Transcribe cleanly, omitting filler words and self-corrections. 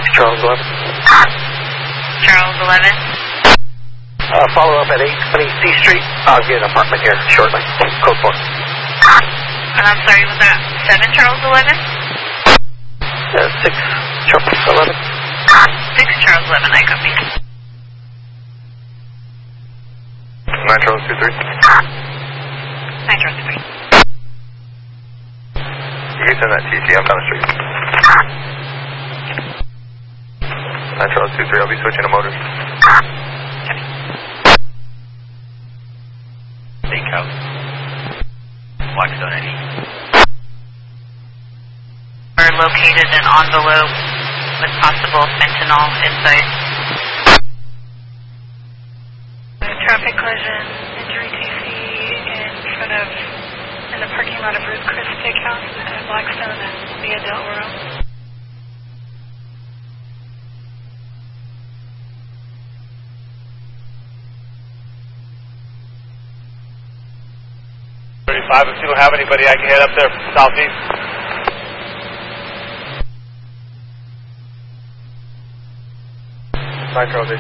Charles 11. Charles 11. Follow up at 820 C Street. I'll get an apartment here shortly. Code 4. I'm sorry, was that 7 Charles 11? 6 Charles 11. 6 Charles 11, I copy. 9 Charles 23. 9 Charles 23. You can send that TC, I'm down the street. 9 Charles 23, I'll be switching to motors. Steakhouse. Blackstone Eddy. Or located an envelope with possible fentanyl inside. Traffic collision, injury TC in the parking lot of Ruth Chris Steakhouse at Blackstone and Via Del Oro. If you don't have anybody, I can head up there from southeast. 9 Charles